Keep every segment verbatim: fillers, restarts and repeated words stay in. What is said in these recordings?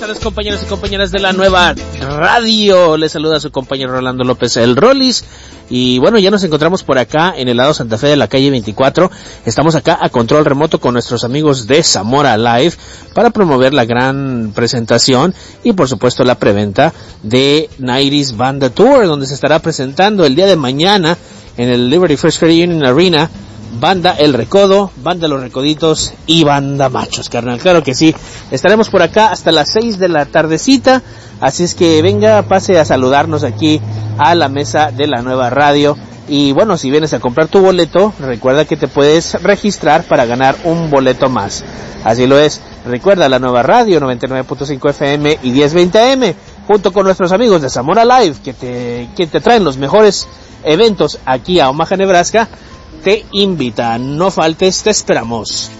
tardes, compañeros y compañeras de la nueva radio. Les saluda su compañero Rolando López, el Rollis. Y bueno, ya nos encontramos por acá en el lado Santa Fe de la calle veinticuatro. Estamos acá a control remoto con nuestros amigos de Zamora Live para promover la gran presentación y por supuesto la preventa de noventa Banda Tour, donde se estará presentando el día de mañana en el Liberty First Credit Union Arena. Banda El Recodo, Banda Los Recoditos y Banda Machos, carnal, claro que sí. Estaremos por acá hasta las seis de la tardecita, así es que venga, pase a saludarnos aquí a la mesa de la nueva radio. Y bueno, si vienes a comprar tu boleto, recuerda que te puedes registrar para ganar un boleto más. Así lo es, recuerda la nueva radio noventa y nueve punto cinco F M y diez veinte A M, junto con nuestros amigos de Zamora Live, que te, que te traen los mejores eventos aquí a Omaha, Nebraska. Te invita, no faltes, te esperamos.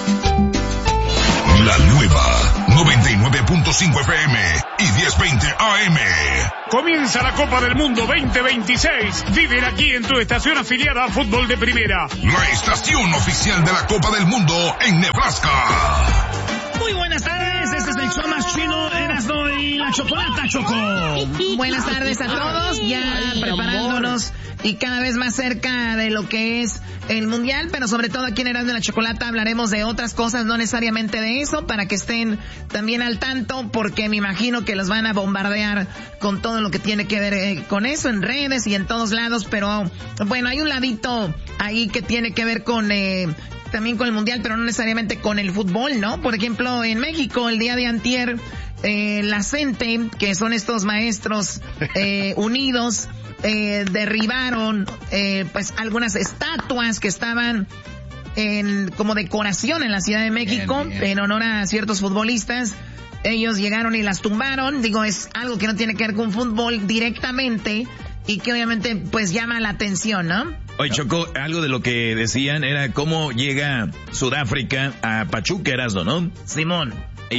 La nueva noventa y nueve punto cinco F M y diez veinte A M. Comienza la Copa del Mundo veinte veintiséis. Vive aquí en tu estación afiliada a Fútbol de Primera. La estación oficial de la Copa del Mundo en Nebraska. Muy buenas tardes, este es el show más chido, Erasmo y la Chocolata, Choco. Buenas tardes a todos, ya preparándonos y cada vez más cerca de lo que es el Mundial, pero sobre todo aquí en Erasmo y la Chocolata hablaremos de otras cosas, no necesariamente de eso, para que estén también al tanto, porque me imagino que los van a bombardear con todo lo que tiene que ver eh, con eso, en redes y en todos lados, pero bueno, hay un ladito ahí que tiene que ver con... Eh, también con el Mundial, pero no necesariamente con el fútbol, ¿no? Por ejemplo, en México, el día de antier, eh, la CENTE, que son estos maestros eh, unidos, eh, derribaron eh, pues algunas estatuas que estaban en como decoración en la Ciudad de México, bien, bien. En honor a ciertos futbolistas. Ellos llegaron y las tumbaron. Digo, es algo que no tiene que ver con fútbol directamente y que obviamente pues llama la atención, ¿no? Oye, Choco, algo de lo que decían era cómo llega Sudáfrica a Pachuca, Erasmo, ¿no? Simón.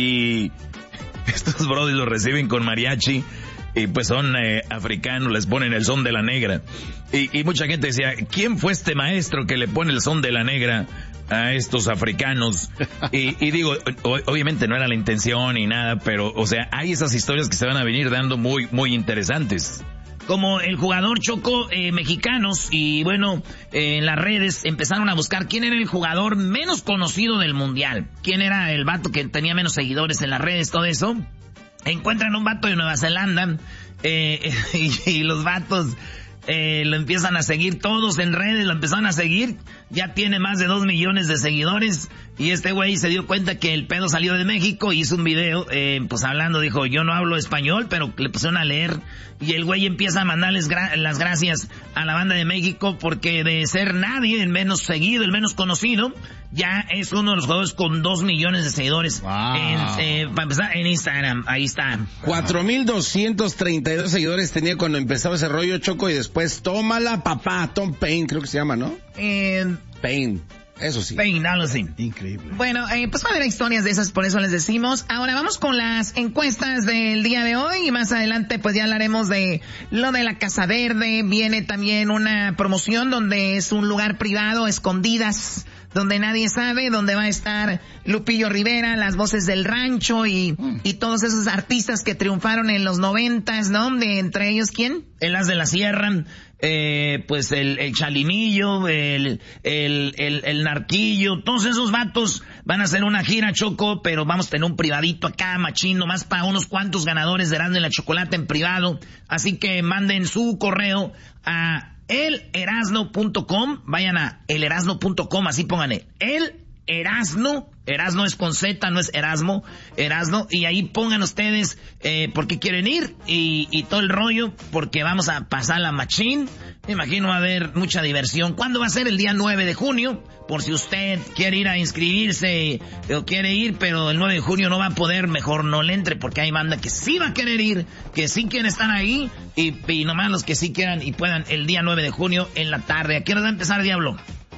Y estos brodis los reciben con mariachi y pues son eh, africanos, les ponen el son de la negra. Y, y mucha gente decía, ¿quién fue este maestro que le pone el son de la negra a estos africanos? Y, y digo, o, obviamente no era la intención ni nada, pero, o sea, hay esas historias que se van a venir dando muy, muy interesantes. Como el jugador Choco, eh, mexicanos, y bueno, eh, en las redes empezaron a buscar quién era el jugador menos conocido del mundial. Quién era el vato que tenía menos seguidores en las redes, todo eso. Encuentran un vato de Nueva Zelanda, eh, y, y los vatos eh, lo empiezan a seguir todos en redes, lo empezaron a seguir. Ya tiene más de dos millones de seguidores. Y este güey se dio cuenta que el pedo salió de México, hizo un video, eh, pues hablando, dijo, yo no hablo español, pero le pusieron a leer. Y el güey empieza a mandarles gra- las gracias a la banda de México, porque de ser nadie, el menos seguido, el menos conocido, ya es uno de los jugadores con dos millones de seguidores. Wow. En, eh, para empezar, en Instagram, ahí está. Cuatro mil doscientos treinta y dos seguidores tenía cuando empezaba ese rollo, Choco, y después, tómala, papá, Tom Paine, creo que se llama, ¿no? Eh, Paine. Eso sí. Pain, algo así. Increíble. Bueno, eh, pues va a haber historias de esas, por eso les decimos. Ahora vamos con las encuestas del día de hoy y más adelante pues ya hablaremos de lo de la Casa Verde. Viene también una promoción donde es un lugar privado, escondidas, donde nadie sabe, donde va a estar Lupillo Rivera, las voces del rancho y, mm. y todos esos artistas que triunfaron en los noventas, ¿no? De, entre ellos, ¿quién? El As de la Sierra. Eh, pues el, el Chalinillo, el, el, el, el Narquillo, todos esos vatos van a hacer una gira, Choco, pero vamos a tener un privadito acá, machín, nomás para unos cuantos ganadores de Erasmo y la Chocolata en privado. Así que manden su correo a el erasno punto com, vayan a el erasno punto com, así pónganle, el Erasno, Erasno es con Z, no es Erasmo, Erasno, y ahí pongan ustedes eh, por qué quieren ir y, y todo el rollo, porque vamos a pasar la machín. Me imagino va a haber mucha diversión. ¿Cuándo va a ser? El día nueve de junio, por si usted quiere ir a inscribirse o quiere ir, pero el nueve de junio no va a poder, mejor no le entre, porque hay banda que sí va a querer ir, que sí quieren estar ahí, y, y nomás los que sí quieran y puedan el día nueve de junio en la tarde. ¿A qué hora va a empezar, Diablo?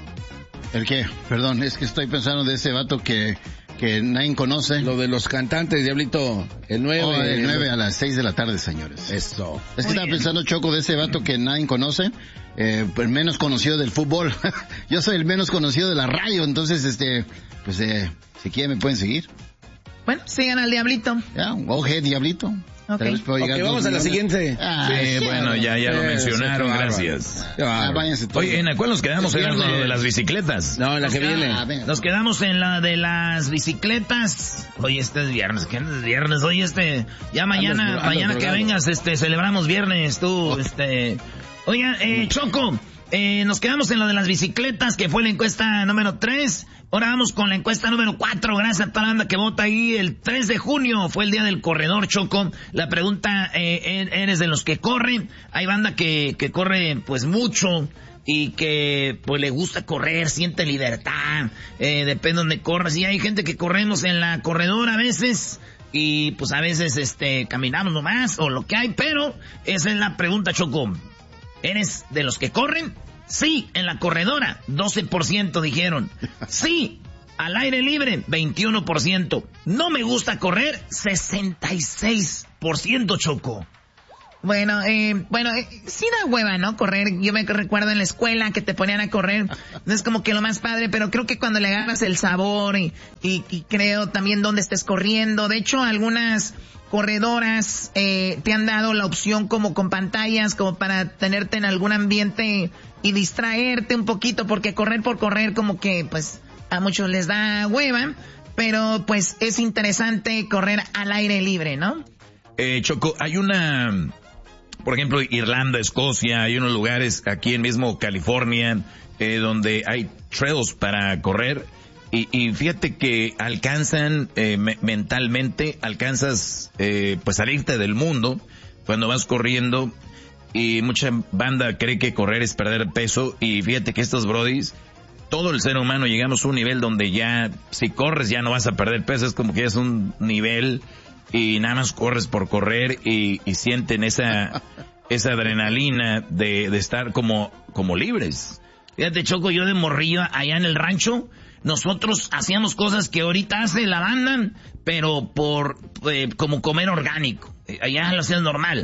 ¿El qué? Perdón, es que estoy pensando de ese vato que, que nadie conoce. Lo de los cantantes, Diablito, el nueve. Oh, el nueve a las seis de la tarde, señores. Eso. Es que estaba pensando, Choco, de ese vato que nadie conoce, eh, el menos conocido del fútbol. Yo soy el menos conocido de la radio, entonces, este, pues, eh, si quieren me pueden seguir. Bueno, sigan al Diablito. Ya, oje, Diablito. Okay. Ok, vamos a la siguiente. Ah, sí, sí, bueno, ya, ya lo mencionaron, sí, gracias. Ah, váyanse todos. Oye, ¿en la cual nos quedamos? ¿En la de las bicicletas? No, en la que viene. Nos quedamos en la de las bicicletas. Oye, este es viernes, ¿qué es viernes? Oye, este, ya mañana, andas, mañana andas que vengas, este, celebramos viernes, tú, este. Oiga, eh, Choco, eh, nos quedamos en lo de las bicicletas, que fue la encuesta número tres. Ahora vamos con la encuesta número cuatro, gracias a toda la banda que vota ahí. El tres de junio fue el día del corredor, Choco. La pregunta, eh, ¿eres de los que corren? Hay banda que, que corre pues mucho y que pues le gusta correr, siente libertad, eh, depende de donde corras. Y hay gente que corremos en la corredora a veces y pues a veces este caminamos nomás o lo que hay, pero esa es la pregunta, Choco. ¿Eres de los que corren? Sí, en la corredora, doce por ciento dijeron. Sí, al aire libre, veintiuno por ciento. No me gusta correr, sesenta y seis por ciento, Choco. Bueno, eh, bueno, eh, sí da hueva, ¿no? Correr. Yo me recuerdo en la escuela que te ponían a correr. No es como que lo más padre, pero creo que cuando le agarras el sabor y, y, y creo también dónde estés corriendo. De hecho, algunas corredoras eh, te han dado la opción como con pantallas, como para tenerte en algún ambiente y distraerte un poquito, porque correr por correr como que pues a muchos les da hueva, pero pues es interesante correr al aire libre, ¿no? Eh, Choco, hay una, por ejemplo, Irlanda, Escocia, hay unos lugares aquí en mismo California eh, donde hay trails para correr. Y, y fíjate que alcanzan, eh, me, mentalmente, alcanzas, eh, pues salirte del mundo cuando vas corriendo, y mucha banda cree que correr es perder peso, y fíjate que estos brodis, todo el ser humano llegamos a un nivel donde ya, si corres ya no vas a perder peso, es como que es un nivel, y nada más corres por correr, y, y sienten esa, esa adrenalina de, de estar como, como libres. Fíjate, Choco, yo de morrillo allá en el rancho, nosotros hacíamos cosas que ahorita hace la banda, pero por, eh, como comer orgánico. Eh, allá lo hacían normal.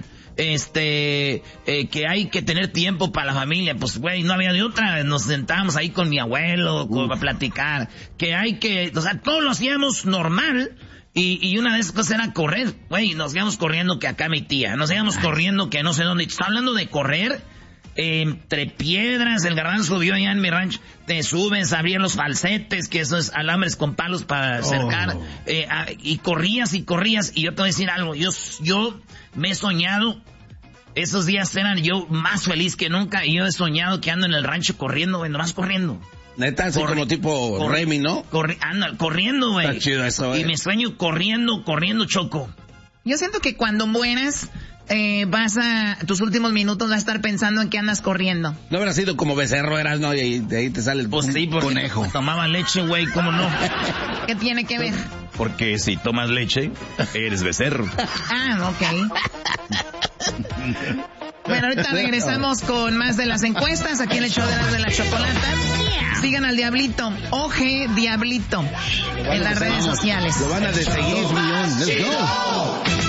Este, eh, que hay que tener tiempo para la familia. Pues, güey, no había de otra. Nos sentábamos ahí con mi abuelo, con, a platicar. Que hay que, o sea, todo lo hacíamos normal. Y, y una de esas cosas era correr. Güey, nos íbamos corriendo que acá mi tía. Nos íbamos corriendo que no sé dónde. Está hablando de correr. Entre piedras, el Garbanzo vio allá en mi rancho, te subes, abrían los falsetes, que eso es alambres con palos para cercar, oh. eh, a, y corrías y corrías, y yo te voy a decir algo, yo, yo me he soñado, esos días eran yo más feliz que nunca, y yo he soñado que ando en el rancho corriendo, güey, nomás corriendo. Neta, así Corri como tipo corri Remy, ¿no? Corri ando, corriendo, güey. Está chido eso, güey. Y me sueño corriendo, corriendo, Choco. Yo siento que cuando mueras, eh, vas a, tus últimos minutos vas a estar pensando en que andas corriendo. No habrá sido como becerro, eras, ¿no? Y de ahí te sale el pues sí, porque conejo. Tomaba leche, güey, ¿cómo no? ¿Qué tiene que ver? Porque si tomas leche, eres becerro. Ah, ok. Bueno, ahorita regresamos con más de las encuestas aquí en el show de las de la chocolata. Sigan al Diablito, Oje Diablito, en las redes sociales. Lo van a seguir, millón. Let's go.